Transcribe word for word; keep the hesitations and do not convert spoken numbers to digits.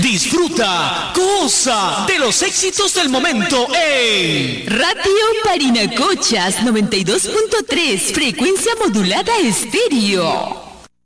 Disfruta, goza de los éxitos del momento en Radio Parinacochas noventa y dos punto tres, frecuencia modulada estéreo.